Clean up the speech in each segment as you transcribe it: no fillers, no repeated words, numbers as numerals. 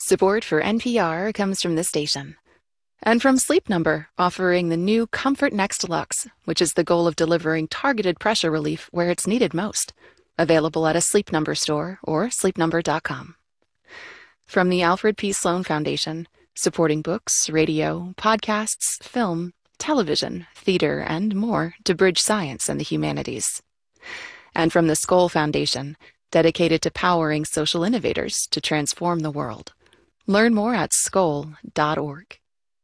Support for NPR comes from this station. And from Sleep Number, offering the new Comfort Next Deluxe, which is the goal of delivering targeted pressure relief where it's needed most. Available at a Sleep Number store or sleepnumber.com. From the Alfred P. Sloan Foundation, supporting books, radio, podcasts, film, television, theater, and more to bridge science and the humanities. And from the Skoll Foundation, dedicated to powering social innovators to transform the world. Learn more at skoll.org.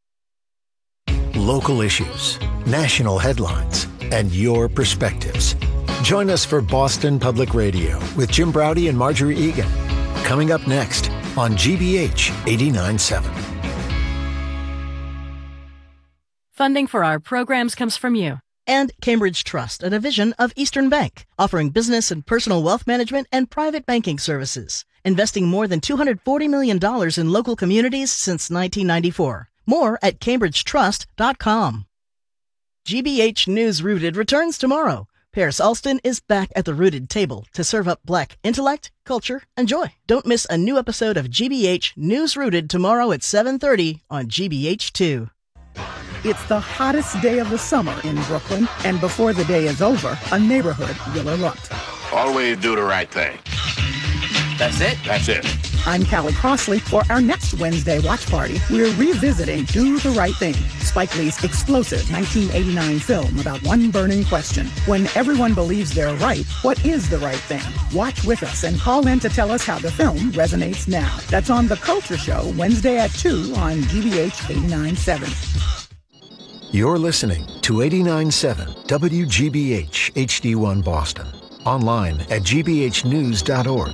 Local issues, national headlines, and your perspectives. Join us for Boston Public Radio with Jim Braude and Marjorie Egan. Coming up next on GBH 89.7. Funding for our programs comes from you. And Cambridge Trust, a division of Eastern Bank, offering business and personal wealth management and private banking services, investing more than $240 million in local communities since 1994. More at cambridgetrust.com. GBH News Rooted returns tomorrow. Paris Alston is back at the Rooted table to serve up Black intellect, culture, and joy. Don't miss a new episode of GBH News Rooted tomorrow at 7:30 on GBH2. It's the hottest day of the summer in Brooklyn, and before the day is over, a neighborhood will erupt. Always do the right thing. That's it? That's it. I'm Callie Crossley. For our next Wednesday watch party, we're revisiting Do the Right Thing, Spike Lee's explosive 1989 film about one burning question. When everyone believes they're right, what is the right thing? Watch with us and call in to tell us how the film resonates now. That's on The Culture Show, Wednesday at 2 on GBH 89.7. You're listening to 89.7 WGBH HD1 Boston. Online at gbhnews.org.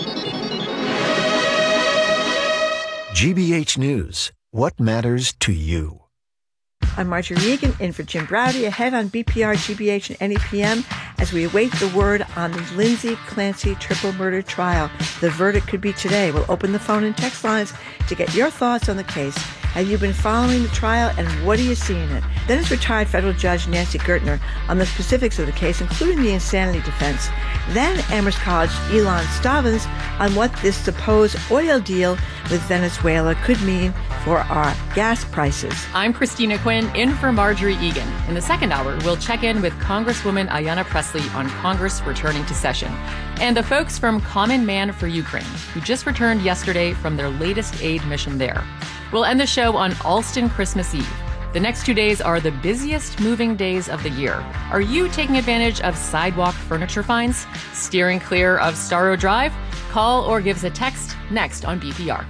GBH News. What matters to you? I'm Marjorie Egan, in for Jim Braude, ahead on BPR, GBH, and NEPM as we await the word on the Lindsay Clancy triple murder trial. The verdict could be today. We'll open the phone and text lines to get your thoughts on the case. Have you been following the trial, and what do you see in it? Then is retired federal judge Nancy Gertner on the specifics of the case, including the insanity defense. Then Amherst College Elon Stavins on what this supposed oil deal with Venezuela could mean for our gas prices. I'm Christina Quinn, in for Marjorie Egan. In the second hour, we'll check in with Congresswoman Ayanna Pressley on Congress returning to session, and the folks from Common Man for Ukraine, who just returned yesterday from their latest aid mission there. We'll end the show on Alston Christmas Eve. The next 2 days are the busiest moving days of the year. Are you taking advantage of sidewalk furniture finds? Steering clear of Starro Drive? Call or give us a text next on BPR.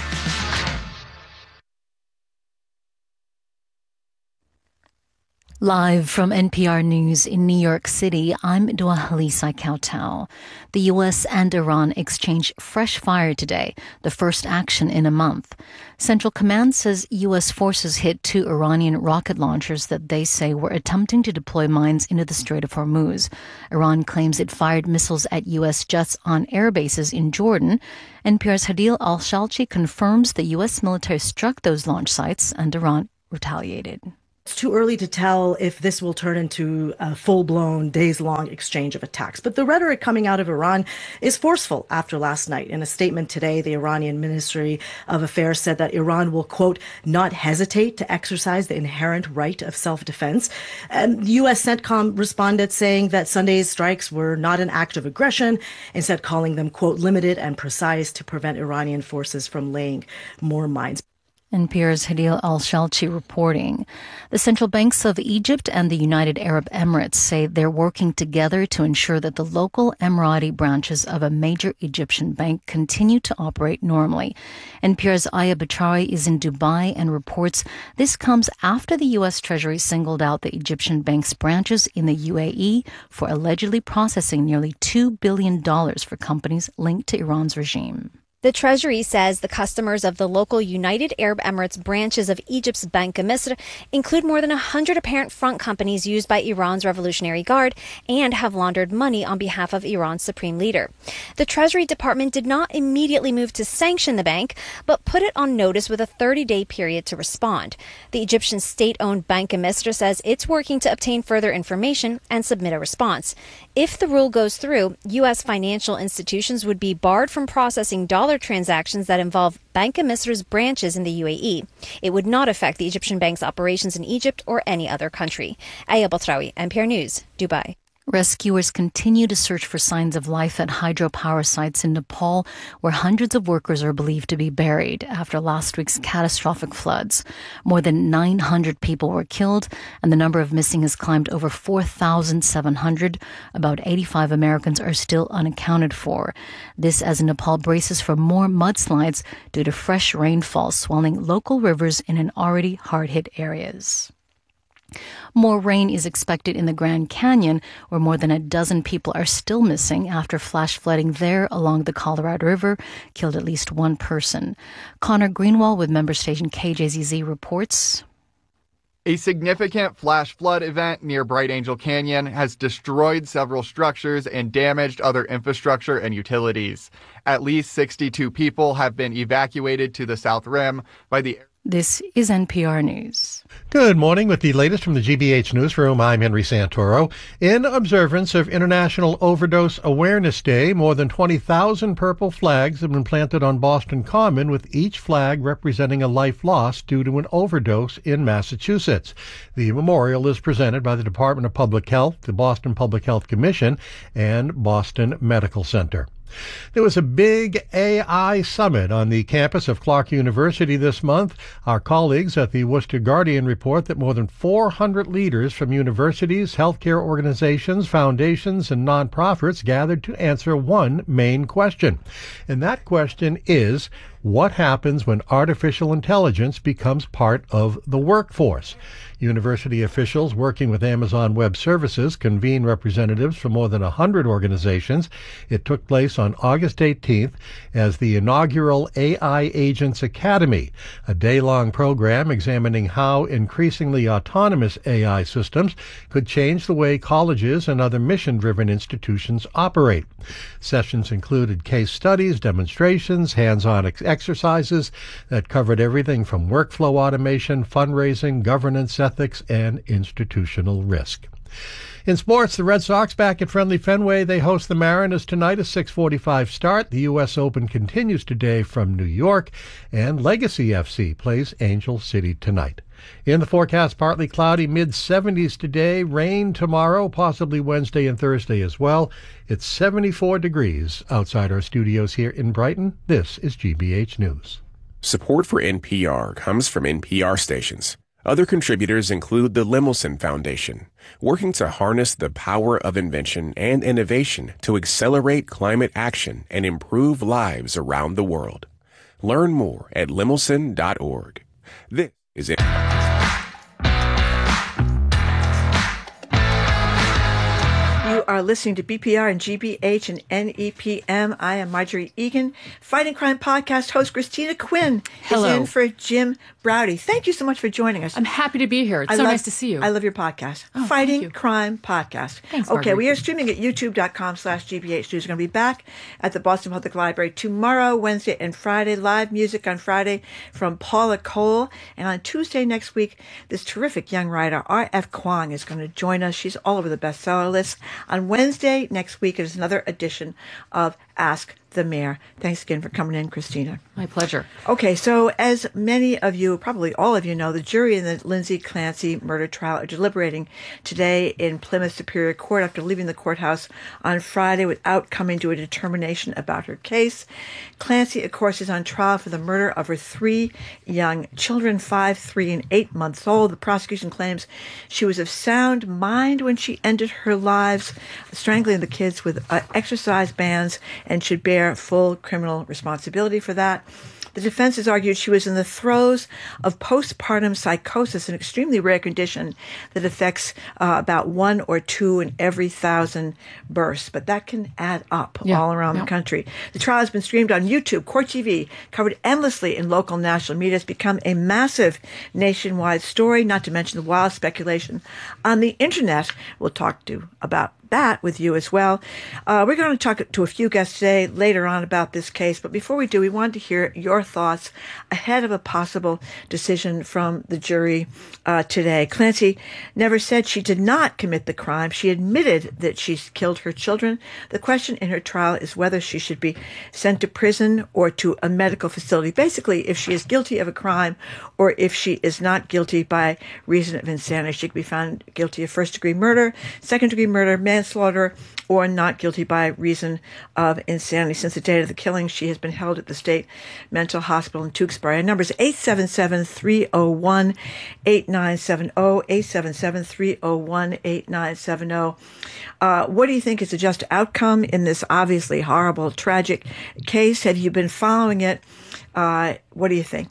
Live from NPR News in New York City, I'm Dua Halisa Kautau. The U.S. and Iran exchanged fresh fire today, the first action in a month. Central Command says U.S. forces hit 2 Iranian rocket launchers that they say were attempting to deploy mines into the Strait of Hormuz. Iran claims it fired missiles at U.S. jets on air bases in Jordan. NPR's Hadil Al-Shalchi confirms the U.S. military struck those launch sites and Iran retaliated. It's too early to tell if this will turn into a full-blown, days-long exchange of attacks. But the rhetoric coming out of Iran is forceful after last night. In a statement today, the Iranian Ministry of Affairs said that Iran will, quote, not hesitate to exercise the inherent right of self-defense. And U.S. CENTCOM responded saying that Sunday's strikes were not an act of aggression, instead calling them, quote, limited and precise to prevent Iranian forces from laying more mines. NPR's Hadil Al-Shalchi reporting. The central banks of Egypt and the United Arab Emirates say they're working together to ensure that the local Emirati branches of a major Egyptian bank continue to operate normally. NPR's Aya Bachari is in Dubai and reports this comes after the U.S. Treasury singled out the Egyptian bank's branches in the UAE for allegedly processing nearly $2 billion for companies linked to Iran's regime. The Treasury says the customers of the local United Arab Emirates branches of Egypt's Bank Misr include more than 100 apparent front companies used by Iran's Revolutionary Guard and have laundered money on behalf of Iran's supreme leader. The Treasury Department did not immediately move to sanction the bank, but put it on notice with a 30-day period to respond. The Egyptian state-owned Bank Misr says it's working to obtain further information and submit a response. If the rule goes through, U.S. financial institutions would be barred from processing dollar dollar transactions that involve Bank of Misr's branches in the UAE. It would not affect the Egyptian bank's operations in Egypt or any other country. Aya Batrawi, NPR News, Dubai. Rescuers continue to search for signs of life at hydropower sites in Nepal, where hundreds of workers are believed to be buried after last week's catastrophic floods. More than 900 people were killed, and the number of missing has climbed over 4,700. About 85 Americans are still unaccounted for. This as Nepal braces for more mudslides due to fresh rainfall swelling local rivers in an already hard-hit areas. More rain is expected in the Grand Canyon, where more than a dozen people are still missing after flash flooding there along the Colorado River killed at least one person. Connor Greenwald with member station KJZZ reports. A significant flash flood event near Bright Angel Canyon has destroyed several structures and damaged other infrastructure and utilities. At least 62 people have been evacuated to the South Rim by the... This is NPR News. Good morning. With the latest from the GBH Newsroom, I'm Henry Santoro. In observance of International Overdose Awareness Day, more than 20,000 purple flags have been planted on Boston Common, with each flag representing a life lost due to an overdose in Massachusetts. The memorial is presented by the Department of Public Health, the Boston Public Health Commission, and Boston Medical Center. There was a big AI summit on the campus of Clark University this month. Our colleagues at the Worcester Guardian report that more than 400 leaders from universities, healthcare organizations, foundations, and nonprofits gathered to answer one main question. And that question is, what happens when artificial intelligence becomes part of the workforce? University officials working with Amazon Web Services convened representatives from more than 100 organizations. It took place on August 18th as the inaugural AI Agents Academy, a day-long program examining how increasingly autonomous AI systems could change the way colleges and other mission-driven institutions operate. Sessions included case studies, demonstrations, hands-on exercises that covered everything from workflow automation, fundraising, governance, ethics, and institutional risk. In sports, the Red Sox back at friendly Fenway. They host the Mariners tonight, a 6:45 start. The U.S. Open continues today from New York, and Legacy FC plays Angel City tonight. In the forecast, partly cloudy, mid-70s today, rain tomorrow, possibly Wednesday and Thursday as well. It's 74 degrees outside our studios here in Brighton. This is GBH News. Support for NPR comes from NPR stations. Other contributors include the Lemelson Foundation, working to harness the power of invention and innovation to accelerate climate action and improve lives around the world. Learn more at lemelson.org. This is it. You are listening to BPR and GBH and NEPM. I am Marjorie Egan. Fighting Crime Podcast host Christina Quinn is in for Jim Braude. Thank you so much for joining us. I'm happy to be here. It's so nice to see you. I love your podcast. Fighting Crime Podcast. Thanks, Okay, Marjorie. we are streaming at youtube.com/GBH News. We're going to be back at the Boston Public Library tomorrow, Wednesday, and Friday. Live music on Friday from Paula Cole. And on Tuesday next week, this terrific young writer, R.F. Kuang, is going to join us. She's all over the bestseller list. On Wednesday next week is another edition of Ask the Mayor. Thanks again for coming in, Christina. My pleasure. Okay, so as many of you, probably all of you know, the jury in the Lindsay Clancy murder trial are deliberating today in Plymouth Superior Court after leaving the courthouse on Friday without coming to a determination about her case. Clancy, of course, is on trial for the murder of her 3 young children, 5, 3, and 8 months old. The prosecution claims she was of sound mind when she ended her lives, strangling the kids with exercise bands, and should bear full criminal responsibility for that. The defense has argued she was in the throes of postpartum psychosis, an extremely rare condition that affects about 1 or 2 in every 1,000 births. But that can add up all around the country. The trial has been streamed on YouTube, Court TV, covered endlessly in local and national media. It's become a massive nationwide story, not to mention the wild speculation on the internet. We'll talk about that with you as well. We're going to talk to a few guests today later on about this case. But before we do, we wanted to hear your thoughts ahead of a possible decision from the jury today. Clancy never said she did not commit the crime. She admitted that she killed her children. The question in her trial is whether she should be sent to prison or to a medical facility. Basically, if she is guilty of a crime or if she is not guilty by reason of insanity. She could be found guilty of first-degree murder, second-degree murder, manslaughter, or not guilty by reason of insanity. Since the date of the killing, she has been held at the State Mental Hospital in Tewksbury. Our number is 877-301-8970, 877-301-8970. What do you think is a just outcome in this obviously horrible, tragic case? Have you been following it? What do you think?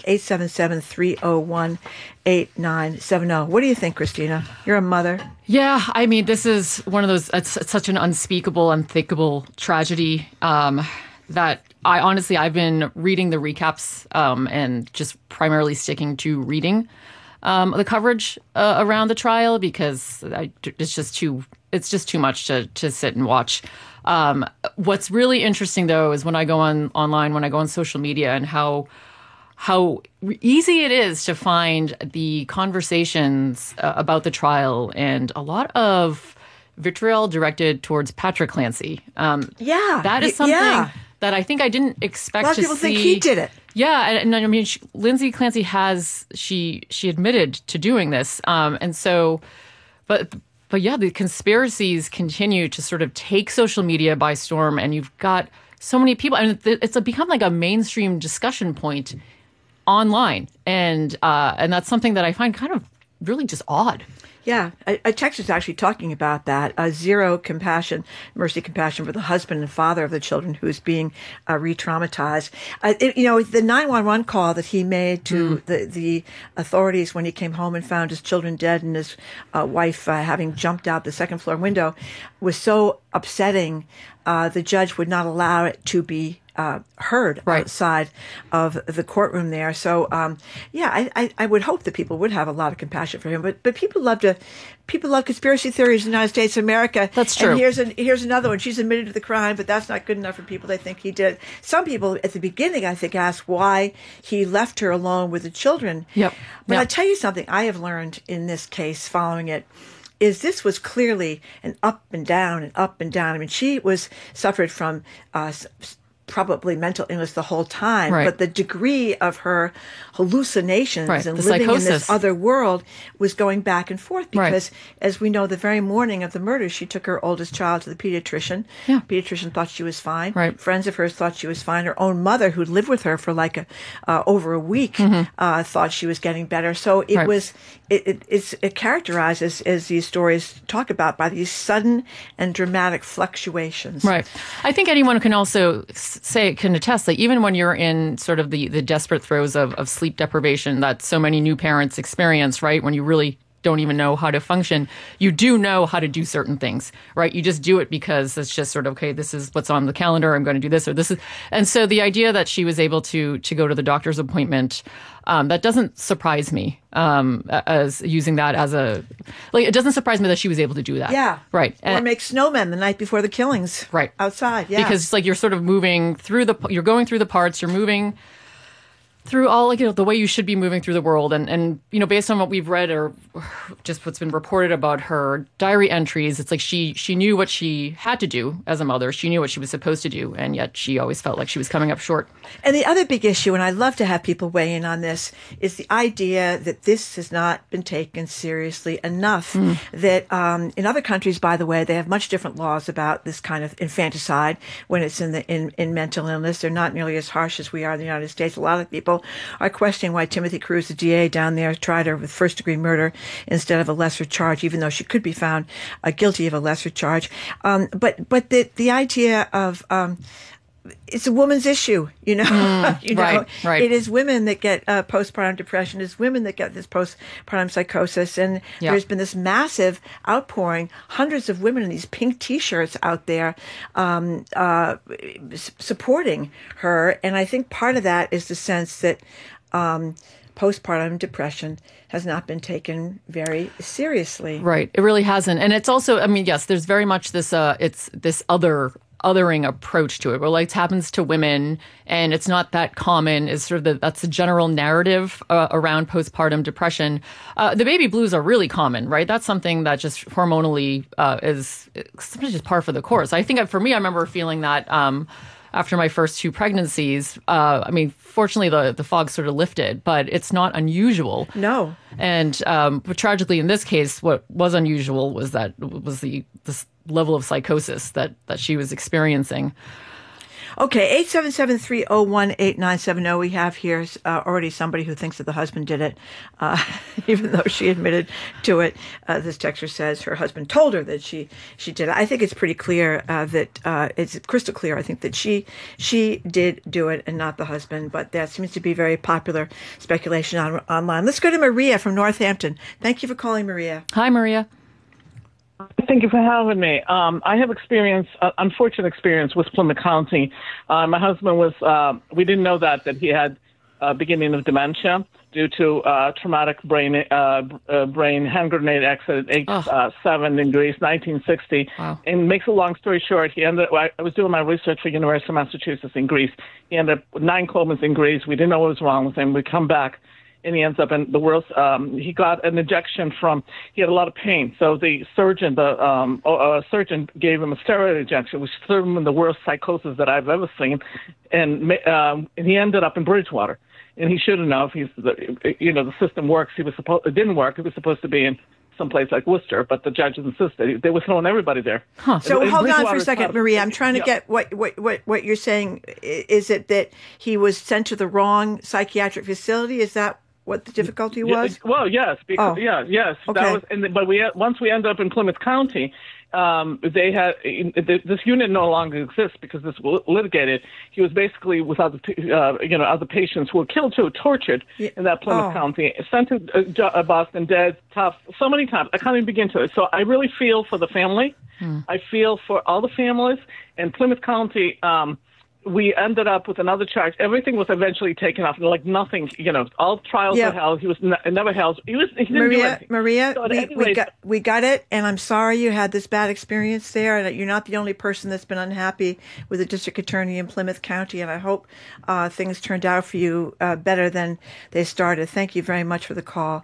877-301-8970. What do you think, Christina? You're a mother. Yeah, I mean, this is one of those, it's such an unspeakable, unthinkable tragedy that I've been reading the recaps and just primarily sticking to reading the coverage around the trial because it's just too much to sit and watch. What's really interesting, though, is when I go online, when I go on social media, and how easy it is to find the conversations about the trial and a lot of vitriol directed towards Patrick Clancy. That is something that I think I didn't expect to see. A lot of people think he did it. Yeah, and I mean, Lindsay Clancy she admitted to doing this, and so, but yeah, the conspiracies continue to sort of take social media by storm, and you've got so many people, and it's become like a mainstream discussion point online, and that's something that I find kind of really just odd. Yeah, a text is actually talking about that. Zero compassion, mercy, compassion for the husband and father of the children who's being re-traumatized. The 911 call that he made to the authorities when he came home and found his children dead and his wife having jumped out the second floor window was so upsetting. The judge would not allow it to be heard outside of the courtroom there. So, I would hope that people would have a lot of compassion for him. But people love conspiracy theories in the United States of America. That's true. And here's another one. She's admitted to the crime, but that's not good enough for people. They think he did. Some people at the beginning, I think, asked why he left her alone with the children. Yep. But I'll tell you something I have learned in this case following it. Is this was clearly an up and down and up and down. I mean, she suffered from probably mental illness the whole time, but the degree of her hallucinations and living in this other world was going back and forth because, as we know, the very morning of the murder, she took her oldest child to the pediatrician. Yeah. Pediatrician thought she was fine. Right. Friends of hers thought she was fine. Her own mother, who lived with her for over a week, thought she was getting better. So it was it's characterized as these stories talk about by these sudden and dramatic fluctuations. Right. I think anyone can also can attest that even when you're in sort of the desperate throes of sleep deprivation that so many new parents experience, right, when you really don't even know how to function, you do know how to do certain things, right? You just do it because it's just sort of, okay, this is what's on the calendar. I'm going to do this or this is. And so the idea that she was able to go to the doctor's appointment, that doesn't surprise me as using that as it doesn't surprise me that she was able to do that. Yeah. Right. Or make snowmen the night before the killings. Right. Outside. Yeah. Because it's like you're sort of moving through you're going through the parts, you're moving through all the way you should be moving through the world. And based on what we've read or just what's been reported about her diary entries, it's like she knew what she had to do as a mother. She knew what she was supposed to do. And yet she always felt like she was coming up short. And the other big issue, and I'd love to have people weigh in on this, is the idea that this has not been taken seriously enough. That in other countries, by the way, they have much different laws about this kind of infanticide when it's in mental illness. They're not nearly as harsh as we are in the United States. A lot of people are questioning why Timothy Cruz, the DA down there, tried her with first-degree murder instead of a lesser charge, even though she could be found guilty of a lesser charge. But the idea of it's a woman's issue, Right. It is women that get postpartum depression. It's women that get this postpartum psychosis. And there's been this massive outpouring, hundreds of women in these pink T-shirts out there supporting her. And I think part of that is the sense that postpartum depression has not been taken very seriously. Right. It really hasn't. And it's also, I mean, yes, there's very much this, it's this othering approach to it, where like it happens to women and it's not that common, is sort of that's the general narrative around postpartum depression. The baby blues are really common, right? That's something that just hormonally is sometimes just par for the course. I think for me, I remember feeling that after my first 2 pregnancies. I mean, fortunately, the fog sort of lifted, but it's not unusual. No. And but tragically, in this case, what was unusual was this level of psychosis that she was experiencing. Okay, 877-301-8970. We have here already somebody who thinks that the husband did it, even though she admitted to it. This texter says her husband told her that she did it. I think it's pretty clear that it's crystal clear. I think that she did do it and not the husband, but that seems to be very popular speculation online. Let's go to Maria from Northampton. Thank you for calling, Maria. Hi, Maria. Thank you for having me. I have unfortunate experience with Plymouth County. My husband we didn't know that he had beginning of dementia due to traumatic brain hand grenade accident, age 7 in Greece, 1960. Wow. And makes a long story short, I was doing my research for University of Massachusetts in Greece. He ended up with 9 comas in Greece. We didn't know what was wrong with him. We come back, and he ends up in the worst. He got an injection he had a lot of pain. So the surgeon gave him a steroid injection, which threw him in the worst psychosis that I've ever seen. And he ended up in Bridgewater. And he should have known. The system works. It didn't work. He was supposed to be in someplace like Worcester, but the judges insisted. They were throwing everybody there. Huh. So hold on for a second, Maria. I'm trying to get what you're saying. Is it that he was sent to the wrong psychiatric facility? Is that what the difficulty was? Well, yes. Because, yes. Okay. But once we ended up in Plymouth County, they had this unit no longer exists because this was litigated. He was basically with other patients who were killed too, tortured in that Plymouth County, sent to Boston, dead, tough, so many times. I can't even begin to it. So I really feel for the family. I feel for all the families. And Plymouth County, we ended up with another charge. Everything was eventually taken off. Like nothing, all trials were held. He was never held. He didn't do anything. Maria, So we got it, and I'm sorry you had this bad experience there, and you're not the only person that's been unhappy with the district attorney in Plymouth County, and I hope things turned out for you better than they started. Thank you very much for the call.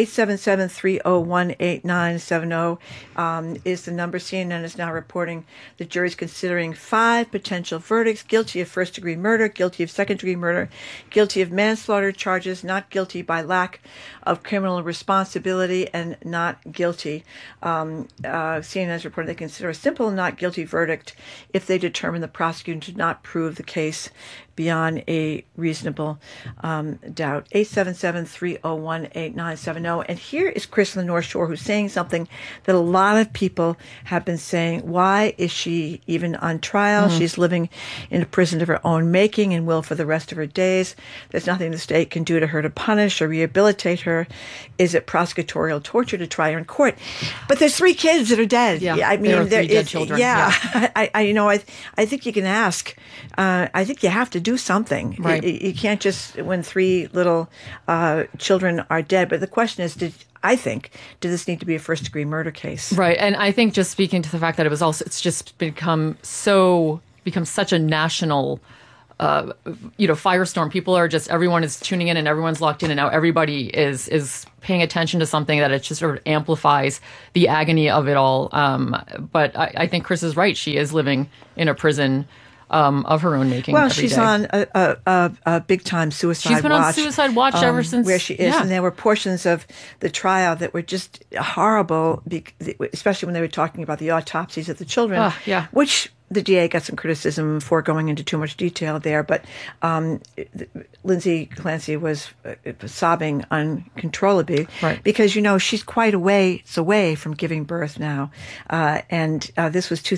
877-301-8970 is the number. CNN is now reporting the jury's considering 5 potential verdicts: guilty of first-degree murder, guilty of second-degree murder, guilty of manslaughter charges, not guilty by lack of criminal responsibility, and not guilty. CNN has reported they consider a simple not guilty verdict if they determine the prosecutor did not prove the case beyond a reasonable doubt. 877-301-8970. And here is Chris on the North Shore, who's saying something that a lot of people have been saying. Why is she even on trial? She's living in a prison of her own making and will for the rest of her days. There's nothing the state can do to her to punish or rehabilitate her. Is it prosecutorial torture to try her in court? But there's 3 kids that are dead. Yeah, I mean, there are 3 dead children. Yeah. I think you can ask. I think you have to do something. Right. You can't just, when 3 little children are dead. But the question is, did this need to be a first-degree murder case? Right. And I think just speaking to the fact that it's just become such a national firestorm. Everyone is tuning in and everyone's locked in, and now everybody is paying attention to something that it just sort of amplifies the agony of it all. But I think Chris is right. She is living in a prison of her own making. Well, she's on a big-time suicide watch. She's been on suicide watch ever since where she is, and there were portions of the trial that were just horrible, especially when they were talking about the autopsies of the children, which the DA got some criticism for going into too much detail there, but Lindsay Clancy was sobbing uncontrollably because, she's quite a ways away from giving birth now. And this was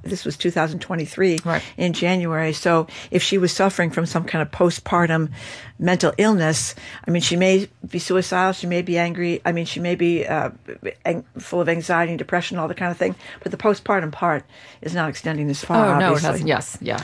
2023 in January. So if she was suffering from some kind of postpartum mental illness. I mean, she may be suicidal. She may be angry. I mean, she may be full of anxiety and depression, all that kind of thing. But the postpartum part is not extending this far. Oh, no, obviously. it hasn't. Yes. Yeah.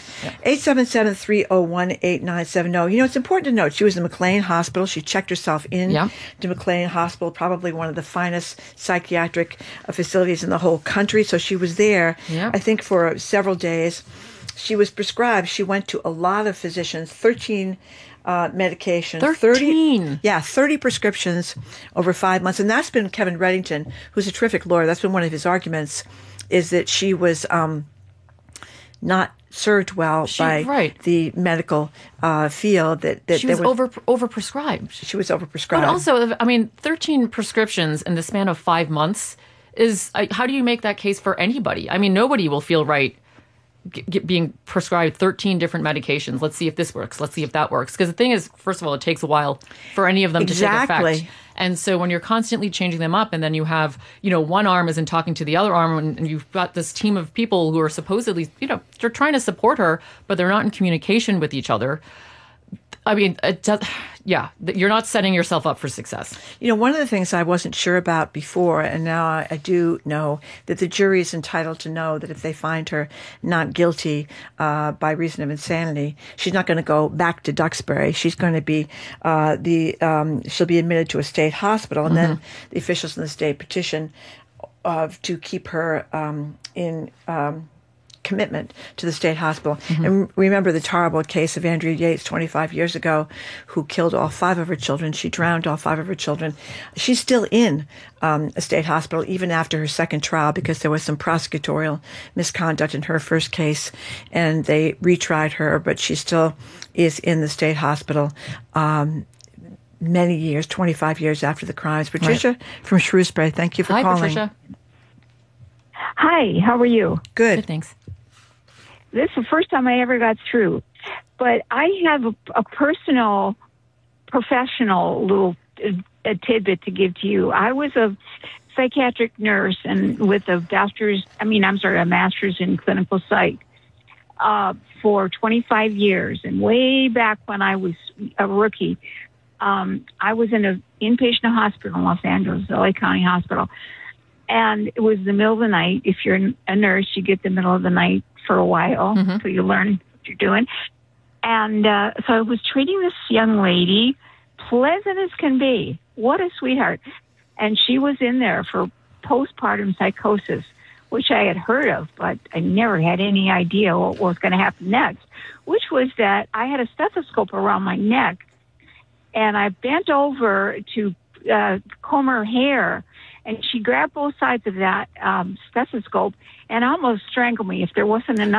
877-301-8970. You know, it's important to note she was in McLean Hospital. She checked herself in to McLean Hospital, probably one of the finest psychiatric facilities in the whole country. So she was there, I think, for several days. She was prescribed. She went to a lot of physicians, 13 medications. 13? 30 prescriptions over 5 months. And that's been Kevin Reddington, who's a terrific lawyer. That's been one of his arguments, is that she was not served well by the medical field. That she was overprescribed. She was overprescribed. But also, I mean, 13 prescriptions in the span of 5 months is, how do you make that case for anybody? I mean, nobody will feel right being prescribed 13 different medications. Let's see if this works. Let's see if that works. Because the thing is, first of all, it takes a while for any of them to take effect. And so when you're constantly changing them up, and then you have, one arm isn't talking to the other arm, and you've got this team of people who are supposedly, they're trying to support her, but they're not in communication with each other. I mean, you're not setting yourself up for success. One of the things I wasn't sure about before, and now I do know, that the jury is entitled to know that if they find her not guilty by reason of insanity, she's not going to go back to Duxbury. She's going to be she'll be admitted to a state hospital, and then the officials in the state petition to keep her in commitment to the state hospital. And remember the terrible case of Andrea Yates 25 years ago, who killed all 5 of her children. She drowned all 5 of her children. She's still in a state hospital even after her second trial, because there was some prosecutorial misconduct in her first case, and they retried her, but she still is in the state hospital many years, 25 years after the crimes. Patricia from Shrewsbury, thank you for calling. Hi, Patricia. Hi, how are you? Good, thanks. This is the first time I ever got through, but I have a personal, professional little tidbit to give to you. I was a psychiatric nurse and with a master's in clinical psych for 25 years. And way back when I was a rookie, I was in an inpatient hospital in Los Angeles, LA County Hospital. And it was the middle of the night. If you're a nurse, you get the middle of the night for a while, so you learn what you're doing. And so I was treating this young lady, pleasant as can be. What a sweetheart. And she was in there for postpartum psychosis, which I had heard of, but I never had any idea what was going to happen next, which was that I had a stethoscope around my neck, and I bent over to comb her hair, and she grabbed both sides of that stethoscope and almost strangled me. If there wasn't a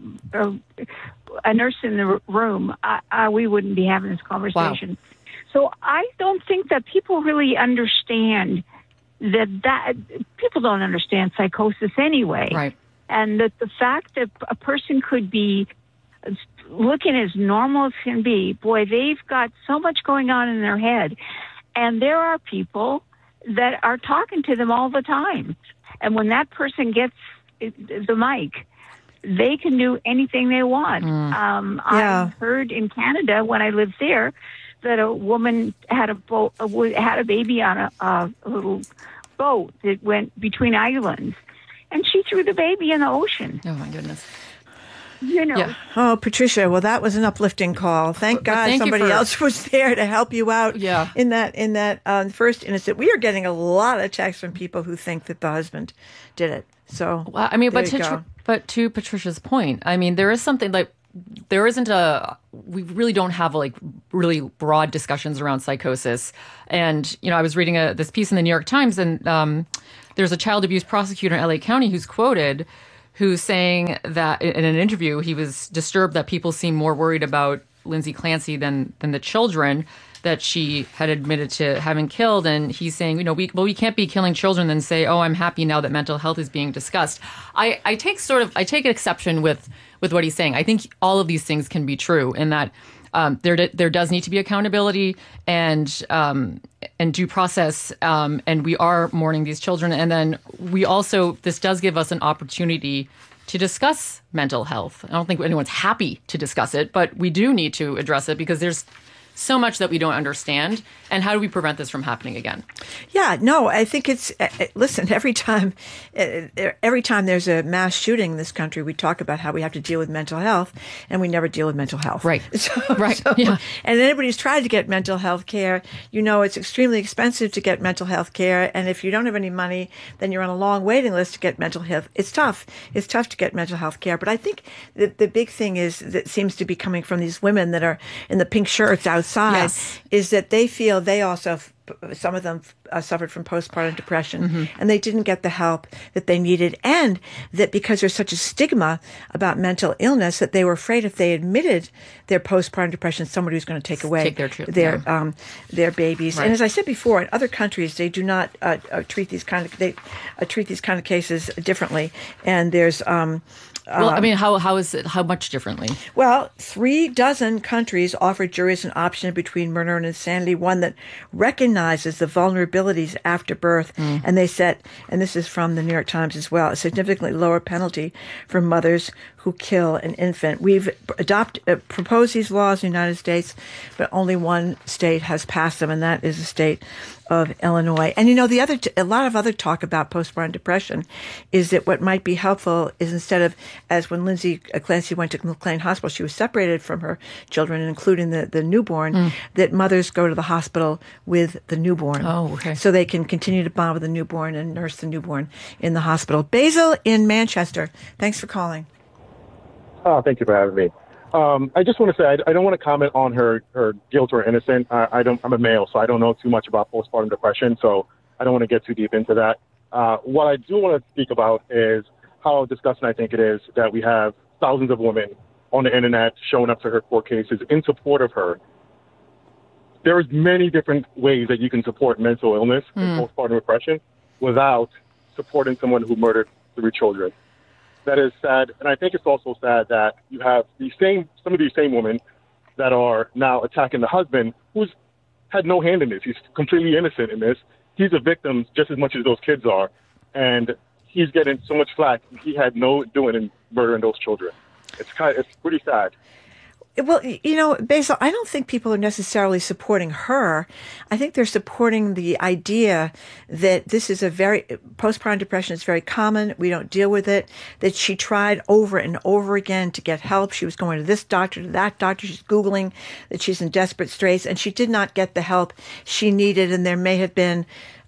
nurse in the room, we wouldn't be having this conversation. Wow. So I don't think that people really understand that people don't understand psychosis anyway. Right. And that the fact that a person could be looking as normal as can be, boy, they've got so much going on in their head. And there are people that are talking to them all the time. And when that person gets the mic, they can do anything they want. I heard in Canada when I lived there that a woman had a baby on a little boat that went between islands, and she threw the baby in the ocean. Oh my goodness. Yeah. Oh, Patricia, well, that was an uplifting call. Thank God somebody else was there to help you out in that first instance. We are getting a lot of texts from people who think that the husband did it. So, well, I mean, but to Patricia's point, I mean, there is something like, we really don't have like really broad discussions around psychosis. And, I was reading this piece in the New York Times, and there's a child abuse prosecutor in LA County who's saying that in an interview, he was disturbed that people seem more worried about Lindsay Clancy than the children that she had admitted to having killed. And he's saying, we can't be killing children and say, oh, I'm happy now that mental health is being discussed. I take exception with what he's saying. I think all of these things can be true in that there does need to be accountability and due process, and we are mourning these children. And then this does give us an opportunity to discuss mental health. I don't think anyone's happy to discuss it, but we do need to address it because there's so much that we don't understand. And how do we prevent this from happening again? Yeah, no, I think it's, listen, every time there's a mass shooting in this country, we talk about how we have to deal with mental health, and we never deal with mental health. Right. Yeah. And anybody who's tried to get mental health care, it's extremely expensive to get mental health care. And if you don't have any money, then you're on a long waiting list to get mental health. It's tough. It's tough to get mental health care. But I think the big thing is that seems to be coming from these women that are in the pink shirts outside is that they feel they also, some of them suffered from postpartum depression, and they didn't get the help that they needed, and that because there's such a stigma about mental illness that they were afraid if they admitted their postpartum depression, somebody was going to take away their babies. Right. And as I said before, in other countries they do not treat these kind of cases differently, and there's how much differently? Well, 36 countries offer juries an option between murder and insanity, one that recognizes the vulnerabilities after birth. And they set, and this is from the New York Times as well, a significantly lower penalty for mothers who kill an infant. We've proposed these laws in the United States, but only one state has passed them, and that is the state of Illinois. And a lot of other talk about postpartum depression is that what might be helpful is instead of, as when Lindsay Clancy went to McLean Hospital, she was separated from her children, including the newborn, that mothers go to the hospital with the newborn. Oh, okay. So they can continue to bond with the newborn and nurse the newborn in the hospital. Basil in Manchester, thanks for calling. Oh, thank you for having me. I just want to say I don't want to comment on her guilt or innocent. I'm a male, so I don't know too much about postpartum depression, so I don't want to get too deep into that. What I do want to speak about is how disgusting I think it is that we have thousands of women on the internet showing up to her court cases in support of her. There's many different ways that you can support mental illness and postpartum depression without supporting someone who murdered 3 children. That is sad, and I think it's also sad that you have some of these same women that are now attacking the husband who's had no hand in this. He's completely innocent in this. He's a victim just as much as those kids are, and he's getting so much flack. He had no doing in murdering those children. It's pretty sad. Well, Basil, I don't think people are necessarily supporting her. I think they're supporting the idea that this is postpartum depression is very common. We don't deal with it. That she tried over and over again to get help. She was going to this doctor, to that doctor. She's Googling that she's in desperate straits, and she did not get the help she needed. And there may have been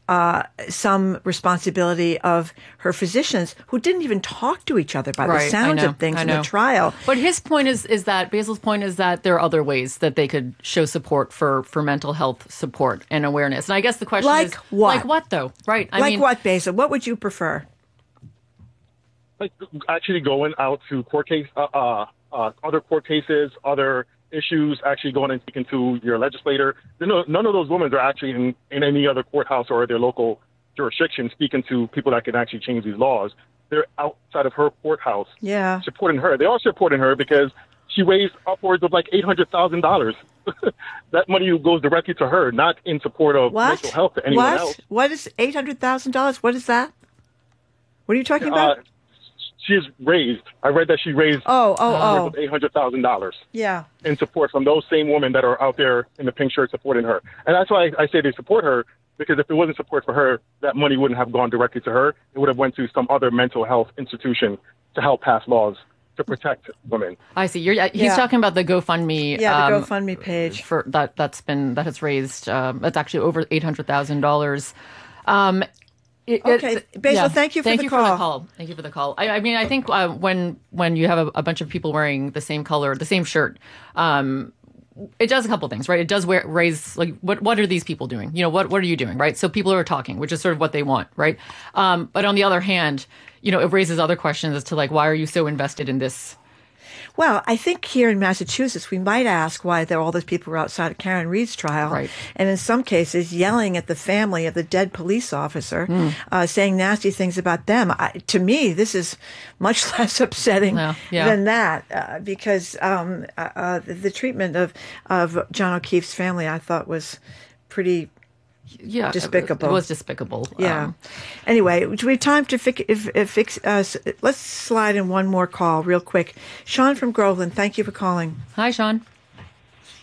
some responsibility of her physicians who didn't even talk to each other by the sounds of things in the trial. But his point is that Basil's point is that there are other ways that they could show support for mental health support and awareness. And I guess the question is what? Like what though? Right? I mean, what, Basil? What would you prefer? Like actually going out to court case, other court cases, other issues, actually going and speaking to your legislator. None of those women are actually in any other courthouse or their local jurisdiction speaking to people that can actually change these laws. They're outside of her courthouse supporting her. They are supporting her because she raised upwards of like $800,000. That money goes directly to her, not in support of mental health to anyone else. What is $800,000? What is that? What are you talking about? She's raised. I read that she raised upwards of $800,000. Yeah. In support from those same women that are out there in the pink shirt supporting her. And that's why I say they support her, because if it wasn't support for her, that money wouldn't have gone directly to her. It would have went to some other mental health institution to help pass laws to protect women. I see. He's talking about the GoFundMe. Yeah, the GoFundMe page that has raised. That's actually over $800,000. Okay, Basil, thank you for the call. Thank you for the call. I mean, I think when you have a bunch of people wearing the same color, the same shirt, it does a couple things, right? It does raise, like, what are these people doing? What are you doing, right? So people are talking, which is sort of what they want, right? But on the other hand, it raises other questions as to, like, why are you so invested in this? Well, I think here in Massachusetts, we might ask why all those people were outside of Karen Reed's trial. Right. And in some cases, yelling at the family of the dead police officer, saying nasty things about them. To me, this is much less upsetting than that, because the treatment of John O'Keefe's family, I thought, was pretty despicable. It was despicable. Yeah. Anyway, do we have time to fix let's slide in one more call real quick. Sean from Groveland, thank you for calling. Hi, Sean.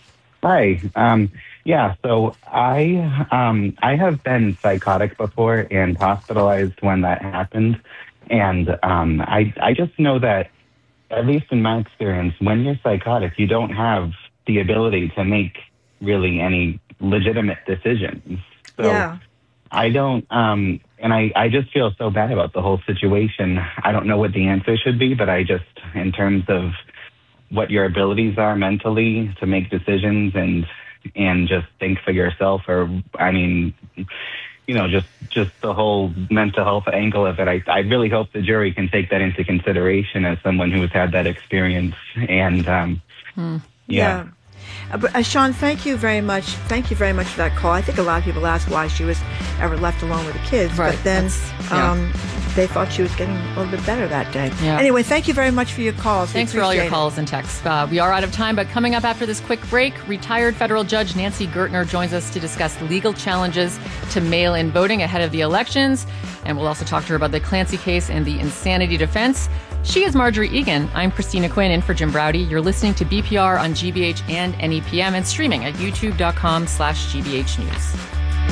Hi. So I have been psychotic before and hospitalized when that happened. And I just know that, at least in my experience, when you're psychotic, you don't have the ability to make really any legitimate decisions. So Yeah. I don't, and I just feel so bad about the whole situation. I don't know what the answer should be, but I just, in terms of what your abilities are mentally to make decisions and just think for yourself, or, I mean, you know, just the whole mental health angle of it. I really hope the jury can take that into consideration as someone who has had that experience. And, Yeah. But Sean, thank you very much. Thank you very much for that call. I think a lot of people asked why she was ever left alone with the kids, Right. but then yeah. they thought she was getting a little bit better that day. Yeah. Anyway, thank you very much for your calls. We Thanks for all your appreciate it. calls and texts. We are out of time, but coming up after this quick break, retired federal judge Nancy Gertner joins us to discuss legal challenges to mail-in voting ahead of the elections. And we'll also talk to her about the Clancy case and the insanity defense. She is Marjorie Egan. I'm Christina Quinn in for Jim Browdy. You're listening to BPR on GBH and NEPM and streaming at youtube.com/GBH News.